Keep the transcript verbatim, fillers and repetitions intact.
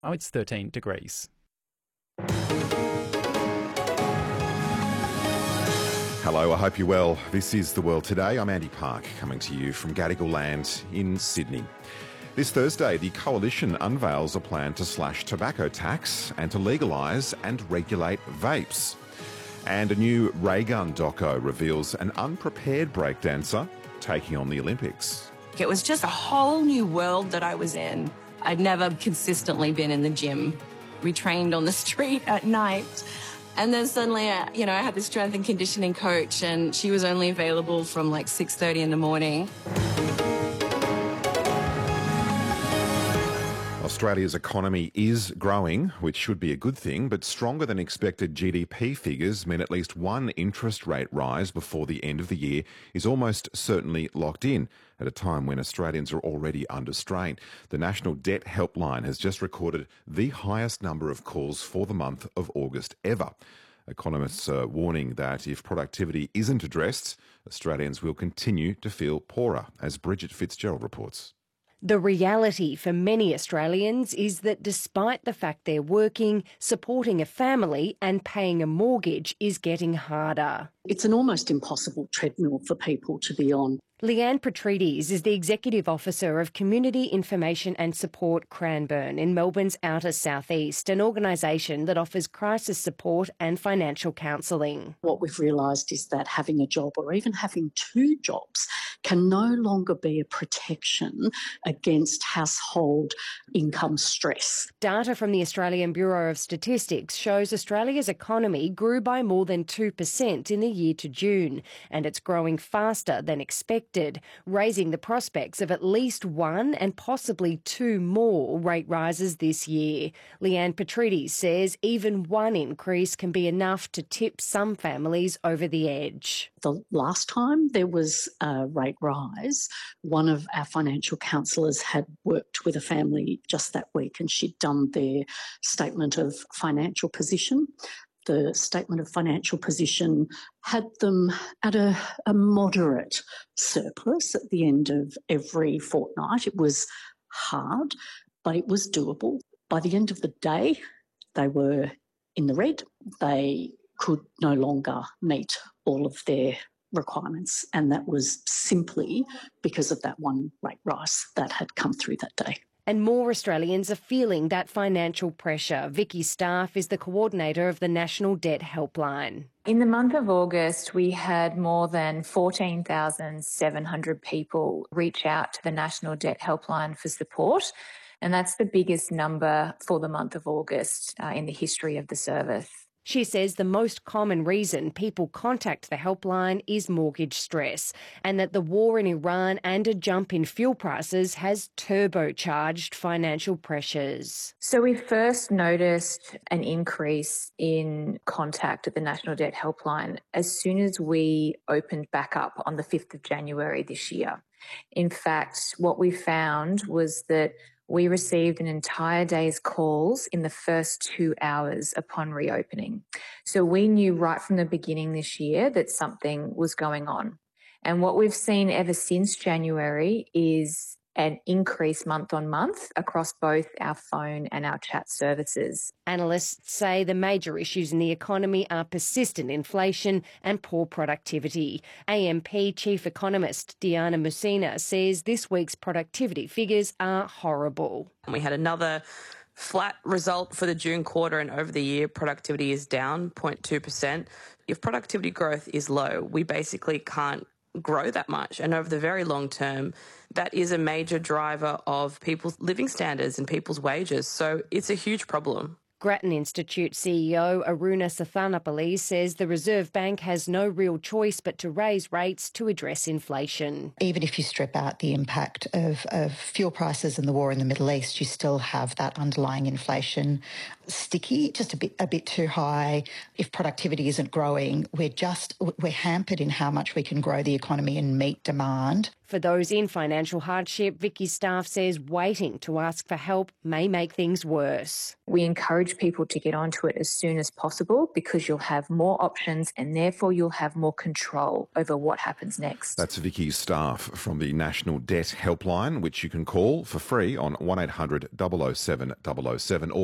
Oh, it's thirteen degrees. Hello, I hope you're well. This is The World Today. I'm Andy Park, coming to you from Gadigal Land in Sydney. This Thursday, the Coalition unveils a plan to slash tobacco tax and to legalise and regulate vapes. And a new ray gun doco reveals an unprepared breakdancer taking on the Olympics. It was just a whole new world that I was in. I'd never consistently been in the gym. We trained on the street at night. And then suddenly, uh, you know, I had this strength and conditioning coach, and she was only available from like six thirty in the morning. Australia's economy is growing, which should be a good thing, but stronger than expected G D P figures mean at least one interest rate rise before the end of the year is almost certainly locked in at a time when Australians are already under strain. The National Debt Helpline has just recorded the highest number of calls for the month of August ever. Economists are warning that if productivity isn't addressed, Australians will continue to feel poorer, as Bridget Fitzgerald reports. The reality for many Australians is that despite the fact they're working, supporting a family and paying a mortgage is getting harder. It's an almost impossible treadmill for people to be on. Leanne Petrides is the Executive Officer of Community Information and Support Cranbourne in Melbourne's outer southeast, an organisation that offers crisis support and financial counselling. What we've realised is that having a job or even having two jobs can no longer be a protection against household income stress. Data from the Australian Bureau of Statistics shows Australia's economy grew by more than two percent in the year to June, and it's growing faster than expected, raising the prospects of at least one and possibly two more rate rises this year. Leanne Petrides says even one increase can be enough to tip some families over the edge. The last time there was a rate rise, one of our financial counsellors had worked with a family just that week, and she'd done their statement of financial position. The statement of financial position had them at a, a moderate surplus at the end of every fortnight. It was hard, but it was doable. By the end of the day, they were in the red. They could no longer meet all of their requirements, and that was simply because of that one rate rise that had come through that day. And more Australians are feeling that financial pressure. Vicky Staff is the coordinator of the National Debt Helpline. In the month of August, we had more than fourteen thousand seven hundred people reach out to the National Debt Helpline for support, and that's the biggest number for the month of August uh, in the history of the service. She says the most common reason people contact the helpline is mortgage stress, and that the war in Iran and a jump in fuel prices has turbocharged financial pressures. So we first noticed an increase in contact at the National Debt Helpline as soon as we opened back up on the fifth of January this year. In fact, what we found was that we received an entire day's calls in the first two hours upon reopening. So we knew right from the beginning this year that something was going on. And what we've seen ever since January is an increase month on month across both our phone and our chat services. Analysts say the major issues in the economy are persistent inflation and poor productivity. A M P Chief Economist Diana Musina says this week's productivity figures are horrible. We had another flat result for the June quarter, and over the year productivity is down zero point two percent. If productivity growth is low, we basically can't grow that much, and over the very long term that is a major driver of people's living standards and people's wages, so it's a huge problem. Grattan Institute C E O Aruna Sathanapalli says the Reserve Bank has no real choice but to raise rates to address inflation. Even if you strip out the impact of, of fuel prices and the war in the Middle East, you still have that underlying inflation sticky, just a bit a bit too high. If productivity isn't growing, we're just we're hampered in how much we can grow the economy and meet demand. For those in financial hardship, Vicky's staff says waiting to ask for help may make things worse. We encourage people to get onto it as soon as possible because you'll have more options and therefore you'll have more control over what happens next. That's Vicky's staff from the National Debt Helpline, which you can call for free on one eight hundred, double oh seven, double oh seven.